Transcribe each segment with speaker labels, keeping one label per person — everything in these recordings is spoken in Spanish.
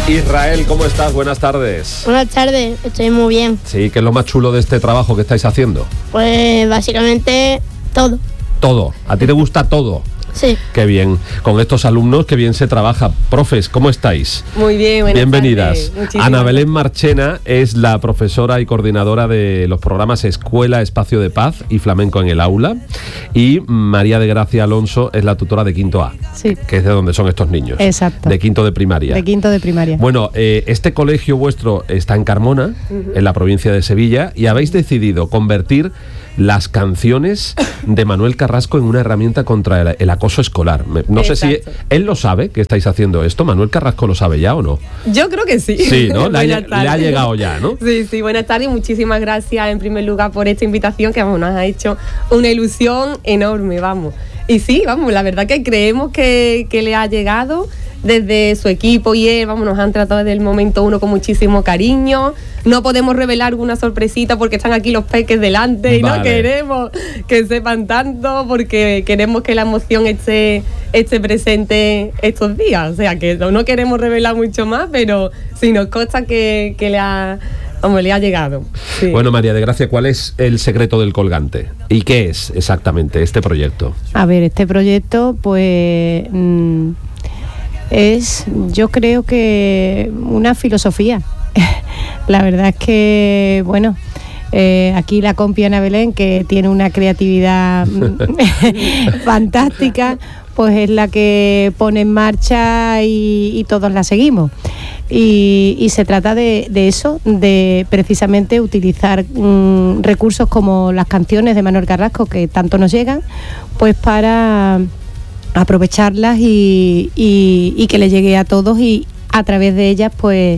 Speaker 1: Israel, ¿cómo estás? Buenas tardes.
Speaker 2: Buenas tardes, estoy muy bien.
Speaker 1: Sí, ¿qué es lo más chulo de este trabajo que estáis haciendo?
Speaker 2: Pues básicamente todo.
Speaker 1: Todo. ¿A ti te gusta todo?
Speaker 2: Sí.
Speaker 1: Qué bien. Con estos alumnos, qué bien se trabaja. Profes, ¿cómo estáis?
Speaker 3: Muy bien, buenas
Speaker 1: Bienvenidas.
Speaker 3: tardes.
Speaker 1: Ana Belén Marchena es la profesora y coordinadora de los programas Escuela, Espacio de Paz y Flamenco en el Aula. Y María de Gracia Alonso es la tutora de quinto A,
Speaker 4: Sí.
Speaker 1: que es de donde son estos niños.
Speaker 4: Exacto.
Speaker 1: De quinto de primaria.
Speaker 4: De quinto de primaria.
Speaker 1: Bueno, este colegio vuestro está en Carmona, en la provincia de Sevilla, y habéis decidido convertir las canciones de Manuel Carrasco en una herramienta contra el acoso escolar. No sé si él lo sabe que estáis haciendo esto. ¿Manuel Carrasco lo sabe ya o no?
Speaker 3: Yo creo que sí.
Speaker 1: Sí, ¿no? Le ha llegado ya, ¿no?
Speaker 3: Sí, buenas tardes y muchísimas gracias en primer lugar por esta invitación que vamos, nos ha hecho una ilusión enorme, vamos. Y sí, vamos, la verdad que creemos que le ha llegado desde su equipo y él, vamos, nos han tratado desde el momento uno con muchísimo cariño. No podemos revelar alguna sorpresita porque están aquí los peques delante y no queremos que sepan tanto porque queremos que la emoción esté presente estos días. O sea, que no queremos revelar mucho más, pero sí nos consta que le ha llegado. Sí.
Speaker 1: Bueno, María de Gracia, ¿cuál es el secreto del colgante? ¿Y qué es exactamente este proyecto?
Speaker 4: A ver, este proyecto, pues... es, yo creo que una filosofía. La verdad es que, bueno, aquí la compi Ana Belén, que tiene una creatividad fantástica, pues es la que pone en marcha y todos la seguimos. Y se trata de eso, de precisamente utilizar recursos como las canciones de Manuel Carrasco, que tanto nos llegan, pues para aprovecharlas y que le llegue a todos y a través de ellas pues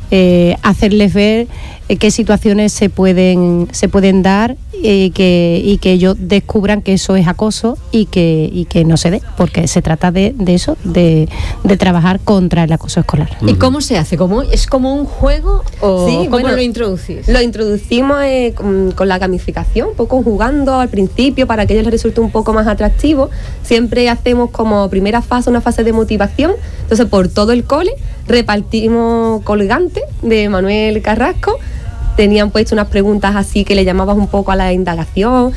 Speaker 4: hacerles ver qué situaciones se pueden dar y que ellos descubran que eso es acoso y que no se dé, porque se trata de eso, de trabajar contra el acoso escolar.
Speaker 5: ¿Y cómo se hace? ¿Es como un juego o
Speaker 3: sí,
Speaker 5: cómo lo introducís?
Speaker 3: Lo introducimos con la gamificación, un poco jugando al principio para que a ellos les resulte un poco más atractivo. Siempre hacemos como primera fase una fase de motivación, entonces por todo el cole repartimos colgantes de Manuel Carrasco. Tenían puesto unas preguntas así que le llamabas un poco a la indagación.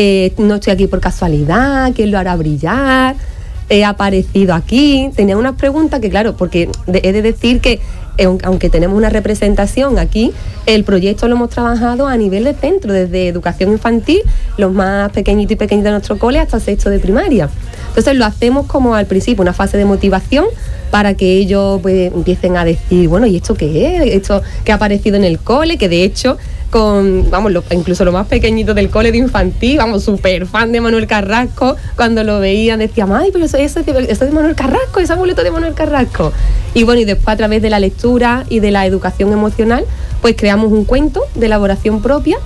Speaker 3: No estoy aquí por casualidad, ¿quién lo hará brillar? He aparecido aquí. Tenían unas preguntas que, claro, porque he de decir que aunque tenemos una representación aquí, el proyecto lo hemos trabajado a nivel de centro, desde educación infantil, los más pequeñitos y pequeñitas de nuestro cole, hasta sexto de primaria. Entonces lo hacemos como al principio, una fase de motivación, para que ellos pues empiecen a decir, bueno, ¿y esto qué es? Esto que ha aparecido en el cole, que de hecho, incluso los más pequeñitos del cole de infantil, súper fan de Manuel Carrasco, cuando lo veían decían, ay, pero eso es de Manuel Carrasco, ese amuleto de Manuel Carrasco. Y bueno, y después a través de la lectura y de la educación emocional, pues creamos un cuento de elaboración propia,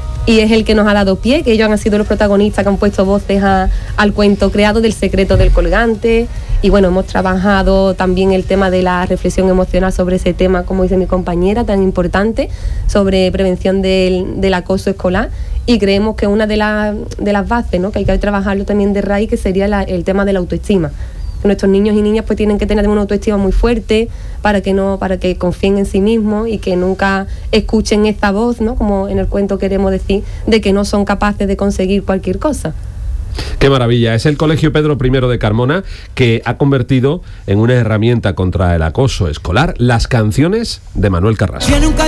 Speaker 3: y es el que nos ha dado pie, que ellos han sido los protagonistas que han puesto voces al cuento creado del secreto del colgante. Y bueno, hemos trabajado también el tema de la reflexión emocional sobre ese tema, como dice mi compañera, tan importante, sobre prevención del acoso escolar, y creemos que una de las bases, ¿no?, que hay que trabajarlo también de raíz, que sería el tema de la autoestima. Nuestros niños y niñas pues tienen que tener una autoestima muy fuerte para que confíen en sí mismos y que nunca escuchen esta voz, ¿no?, como en el cuento queremos decir, de que no son capaces de conseguir cualquier cosa.
Speaker 1: Qué maravilla. Es el Colegio Pedro I de Carmona que ha convertido en una herramienta contra el acoso escolar las canciones de Manuel Carrasco.